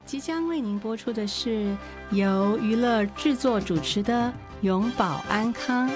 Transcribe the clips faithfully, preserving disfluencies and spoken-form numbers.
即将为您播出的是由娱乐制作主持的永保安康。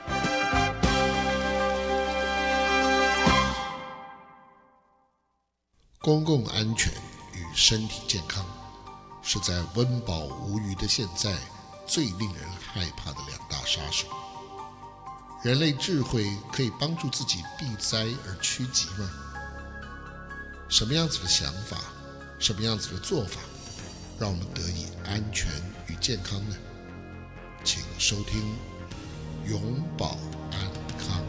公共安全与身体健康是在温饱无余的现在最令人害怕的两大杀手。人类智慧可以帮助自己避灾而趋吉吗？什么样子的想法，什么样子的做法，让我们得以安全与健康呢？请收听永保安康。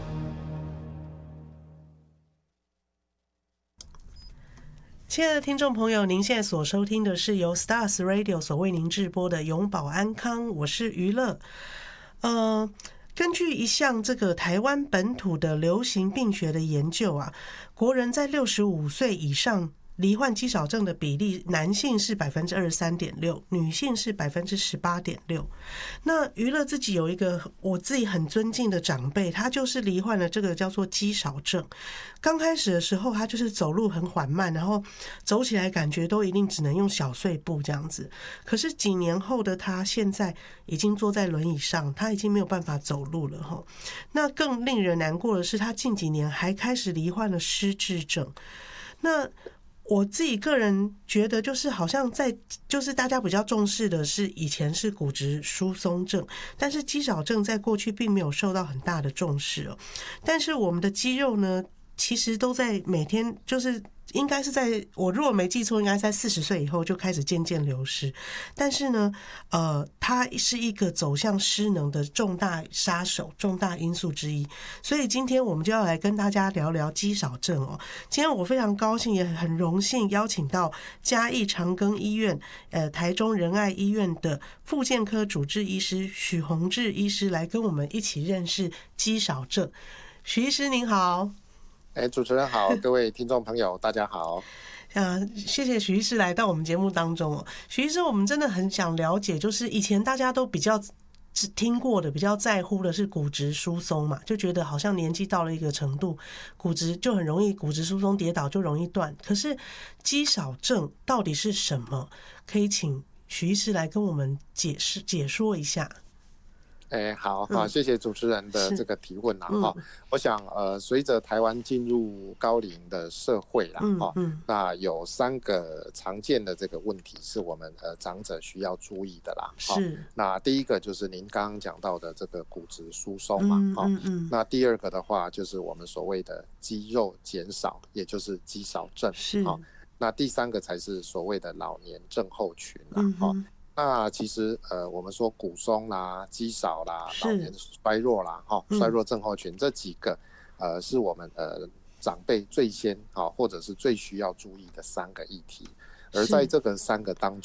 亲爱的听众朋友，您现在所收听的是由 Stars Radio 所为您直播的永保安康，我是娱乐。呃，根据一项这个台湾本土的流行病学的研究啊，国人在六十五岁以上罹患肌少症的比例，男性是百分之二十三点六，女性是百分之十八点六。那娱乐自己有一个我自己很尊敬的长辈，他就是罹患了这个叫做肌少症。刚开始的时候，他就是走路很缓慢，然后走起来感觉都一定只能用小碎步这样子。可是几年后的他，现在已经坐在轮椅上，他已经没有办法走路了哈。那更令人难过的是，他近几年还开始罹患了失智症。那我自己个人觉得，就是好像在就是大家比较重视的是以前是骨质疏松症，但是肌少症在过去并没有受到很大的重视哦。但是我们的肌肉呢，其实都在每天就是应该是在我如果没记错，应该在四十岁以后就开始渐渐流失。但是呢，呃，它是一个走向失能的重大杀手、重大因素之一。所以今天我们就要来跟大家聊聊肌少症哦。今天我非常高兴，也很荣幸邀请到嘉义长庚医院、呃台中仁爱医院的复健科主治医师许宏志医师来跟我们一起认识肌少症。许医师您好。 哎，主持人好，各位听众朋友，大家好。 啊，谢谢许医师来到我们节目当中哦。许医师，我们真的很想了解，就是以前大家都比较听过的、比较在乎的是骨质疏松嘛，就觉得好像年纪到了一个程度，骨质就很容易骨质疏松，跌倒就容易断。可是肌少症到底是什么？可以请许医师来跟我们解释解说一下。 哎，好好，谢谢主持人的这个提问啦。哈、嗯，我想呃，随着台湾进入高龄的社会啦，哈、嗯嗯，那有三个常见的这个问题是我们呃长者需要注意的啦。是，那第一个就是您刚刚讲到的这个骨质疏松嘛，哈、嗯嗯嗯，那第二个的话就是我们所谓的肌肉减少，也就是肌少症。是，那第三个才是所谓的老年症候群啦。哈、嗯。那其实呃，我们说骨松啦、肌少啦、老年衰弱啦、哈、嗯、衰弱症候群这几个，呃，是我们呃长辈最先哈、或者是最需要注意的三个议题。而在这个三个当